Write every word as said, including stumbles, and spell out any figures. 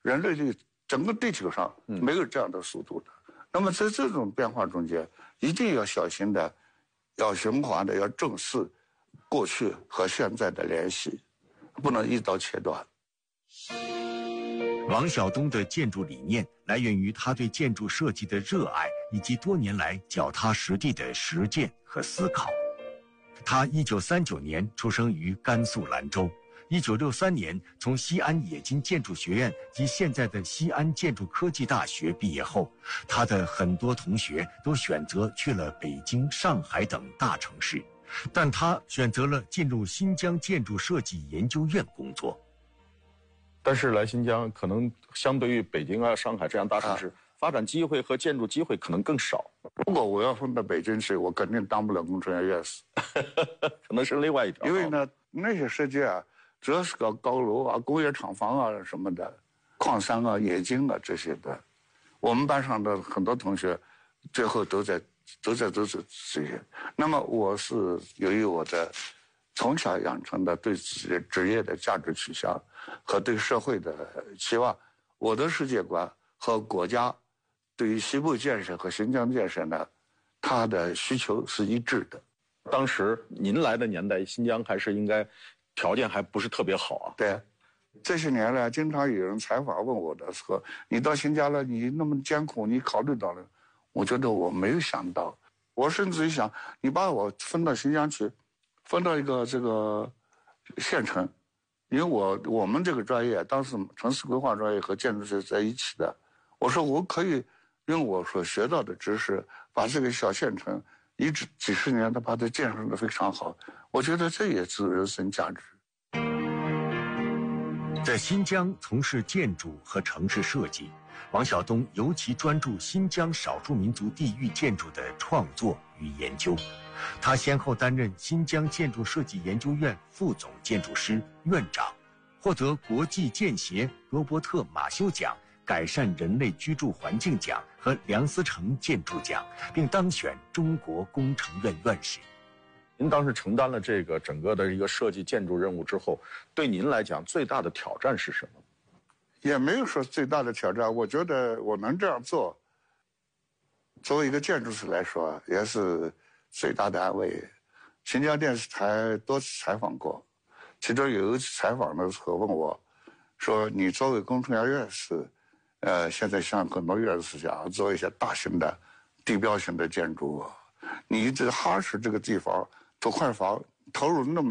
人类的整个地球上没有这样的速度的。嗯、那么在这种变化中间，一定要小心的，要循环的，要正视过去和现在的联系，不能一刀切断。 王晓东的建筑理念来源于他对建筑设计的热爱，以及多年来脚踏实地的实践和思考。他一九三九年出生于甘肃兰州，一九六三年从西安冶金建筑学院及现在的西安建筑科技大学毕业后，他的很多同学都选择去了北京、上海等大城市，但他选择了进入新疆建筑设计研究院工作。 但是来新疆可能相对于北京啊、上海这样大城市，啊、发展机会和建筑机会可能更少。 如果我要分到北京去，我肯定当不了工程院院士， 可能是另外一条。 因为呢，那些设计啊，主要是搞高楼啊、工业厂房啊什么的，矿山啊、冶金啊这些的。我们班上的很多同学，最后都在都在都是这些。那么我是由于我的从小养成的对自己职业的价值取向和对社会的期望，我的世界观和国家对于西部建设和新疆建设呢，它的需求是一致的。 当时您来的年代，新疆还是应该条件还不是特别好啊。 对，这些年来，经常有人采访问我的时候，你到新疆了，你那么艰苦，你考虑到了？我觉得我没有想到，我甚至于想，你把我分到新疆去，分到一个这个县城，因为我我们这个专业当时城市规划专业和建筑是在一起的，我说我可以用我所学到的知识，把这个小县城一直几十年的把它建设的非常好，我觉得这也是人生价值。 在新疆从事建筑和城市设计，王晓东尤其专注新疆少数民族地域建筑的创作与研究。他先后担任新疆建筑设计研究院副总建筑师、院长，获得国际建协罗伯特·马修奖、改善人类居住环境奖和梁思成建筑奖，并当选中国工程院院士。 您当时承担了这个整个的一个设计建筑任务之后，对您来讲最大的挑战是什么？ 也没有说最大的挑战，我觉得我能这样做，作为一个建筑师来说，也是最大的安慰。新疆电视台多次采访过，其中有一次采访的时候问我，说你作为工程院院士，呃，现在像很多院士想做一些大型的地标性的建筑，你这哈市这个地方土块房投入那么